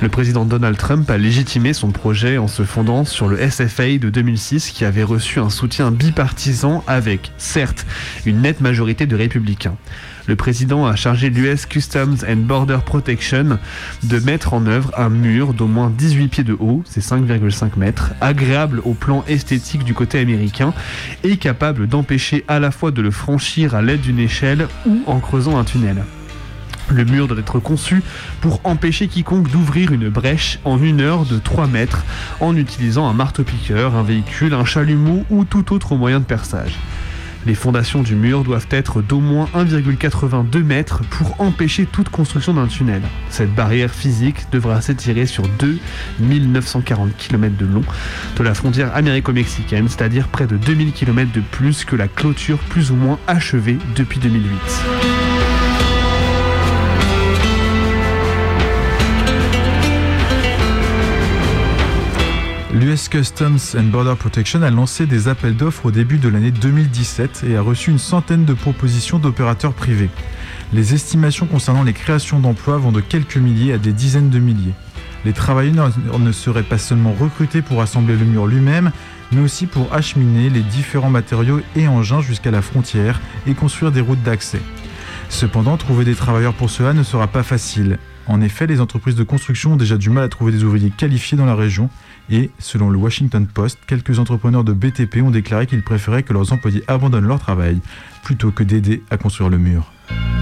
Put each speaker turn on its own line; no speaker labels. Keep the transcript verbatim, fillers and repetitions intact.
Le président Donald Trump a légitimé son projet en se fondant sur le S F A de deux mille six qui avait reçu un soutien bipartisan avec, certes, une nette majorité de républicains. Le président a chargé l'U S Customs and Border Protection de mettre en œuvre un mur d'au moins dix-huit pieds de haut, c'est cinq virgule cinq mètres, agréable au plan esthétique du côté américain et capable d'empêcher à la fois de le franchir à l'aide d'une échelle ou en creusant un tunnel. Le mur doit être conçu pour empêcher quiconque d'ouvrir une brèche en une heure de trois mètres en utilisant un marteau-piqueur, un véhicule, un chalumeau ou tout autre moyen de perçage. Les fondations du mur doivent être d'au moins un virgule quatre-vingt-deux mètres pour empêcher toute construction d'un tunnel. Cette barrière physique devra s'étirer sur deux mille neuf cent quarante kilomètres de long de la frontière américo-mexicaine, c'est-à-dire près de deux mille kilomètres de plus que la clôture plus ou moins achevée depuis deux mille huit.
L'U S Customs and Border Protection a lancé des appels d'offres au début de l'année deux mille dix-sept et a reçu une centaine de propositions d'opérateurs privés. Les estimations concernant les créations d'emplois vont de quelques milliers à des dizaines de milliers. Les travailleurs ne seraient pas seulement recrutés pour assembler le mur lui-même, mais aussi pour acheminer les différents matériaux et engins jusqu'à la frontière et construire des routes d'accès. Cependant, trouver des travailleurs pour cela ne sera pas facile. En effet, les entreprises de construction ont déjà du mal à trouver des ouvriers qualifiés dans la région et, selon le Washington Post, quelques entrepreneurs de B T P ont déclaré qu'ils préféraient que leurs employés abandonnent leur travail plutôt que d'aider à construire le mur.